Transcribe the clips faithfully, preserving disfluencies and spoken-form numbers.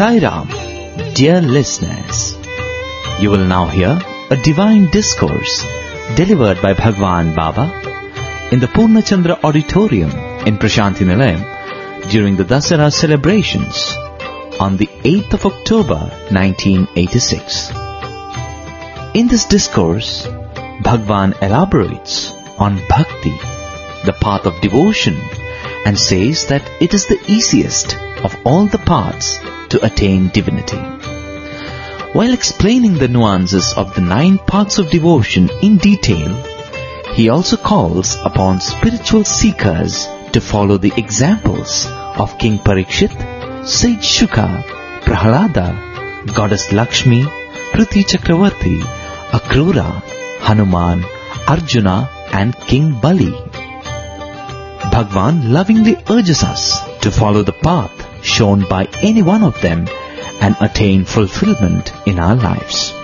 Sai Ram, dear listeners, you will now hear a divine discourse delivered by Bhagwan Baba in the Purnachandra Auditorium in Prashanthi Nilayam during the Dasara celebrations on the eighth of October nineteen eighty-six. In this discourse, Bhagwan elaborates on bhakti, the path of devotion, and says that it is the easiest of all the paths to attain divinity. While explaining the nuances of the nine paths of devotion in detail, he also calls upon spiritual seekers to follow the examples of King Parikshit, Sage Shuka, Prahalada, Goddess Lakshmi, Prithvi Chakravarti, Akrura, Hanuman, Arjuna and King Bali. Bhagwan lovingly urges us to follow the path shown by any one of them and attain fulfillment in our lives.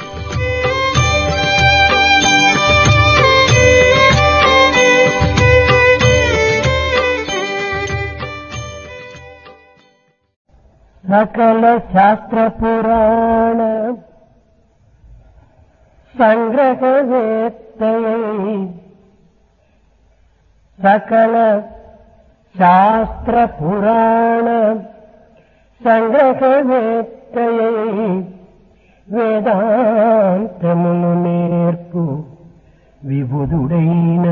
Sakala Shastra Purana Sangrahavetayai Sakala Shastra Purana Sangrahavetayai Vedantamunu nerpu Vibududaina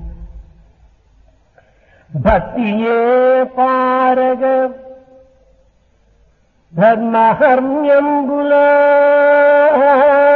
Bhaktiye Paraga Dharmaharnyambula